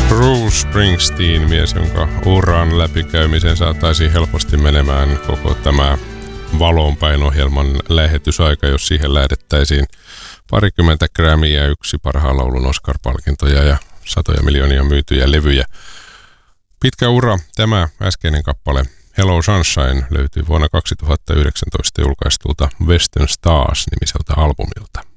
Bruce Springsteen, mies, jonka uran läpikäymisen saataisiin helposti menemään koko tämä Valoonpäin-ohjelman lähetysaika, jos siihen lähdettäisiin 20 Grammyä, 1 parhaan laulun Oscar-palkintoja ja satoja miljoonia myytyjä levyjä. Pitkä ura. Tämä äskeinen kappale Hello Sunshine löytyy vuonna 2019 julkaistulta Western Stars -nimiseltä albumilta.